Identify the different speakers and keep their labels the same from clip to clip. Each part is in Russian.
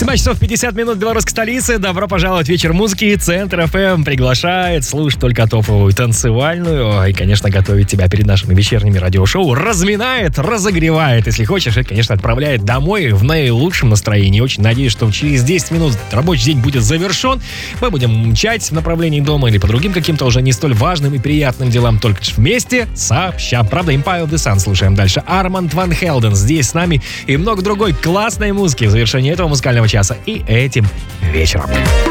Speaker 1: 17 часов 50 минут белорусской столицы. Добро пожаловать в вечер музыки. Центр ФМ приглашает слушать только топовую танцевальную. И, конечно, готовит тебя перед нашими вечерними радиошоу. Разминает, разогревает, если хочешь. И, конечно, отправляет домой в наилучшем настроении. Очень надеюсь, что через 10 минут рабочий день будет завершен. Мы будем мчать в направлении дома или по другим каким-то уже не столь важным и приятным делам. Только вместе сообща. Правда, Empire of the Sun слушаем дальше. Арманд Ван Хелден здесь с нами. И много другой классной музыки в завершении этого музыкального часа и этим вечером.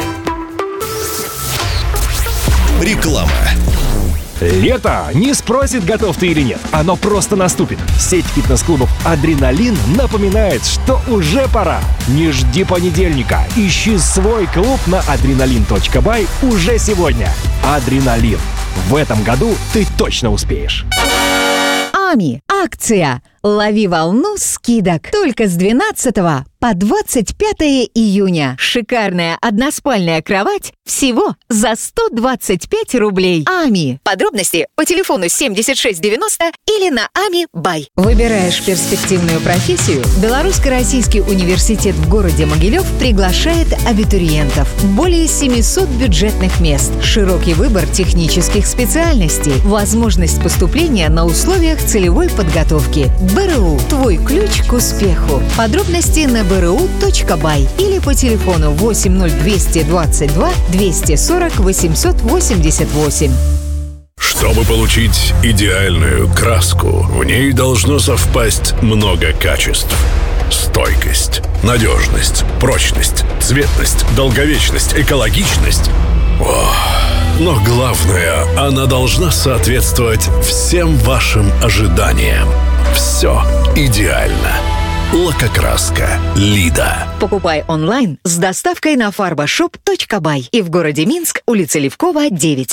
Speaker 2: Реклама.
Speaker 3: Лето не спросит, готов ты или нет. Оно просто наступит. Сеть фитнес-клубов «Адреналин» напоминает, что уже пора. Не жди понедельника. Ищи свой клуб на adrenalin.by уже сегодня. «Адреналин». В этом году ты точно успеешь.
Speaker 4: АМИ. Акция. Лови волну скидок. Только с 12 по 25 июня. Шикарная односпальная кровать всего за 125 рублей. АМИ. Подробности по телефону 7690 или на АМИ.бай. Выбираешь перспективную профессию? Белорусско-российский университет в городе Могилев приглашает абитуриентов. Более 700 бюджетных мест. Широкий выбор технических специальностей. Возможность поступления на условиях целевой подготовки. БРУ. Твой ключ к успеху. Подробности на bru.by или по телефону 80222 240 888.
Speaker 2: Чтобы получить идеальную краску, в ней должно совпасть много качеств. Стойкость, надежность, прочность, цветность, долговечность, экологичность. Но главное, она должна соответствовать всем вашим ожиданиям. Все идеально. Лакокраска «Лида».
Speaker 4: Покупай онлайн с доставкой на farboshop.by и в городе Минск, улица Левкова, 9.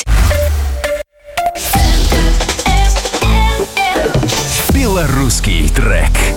Speaker 5: Белорусский трек.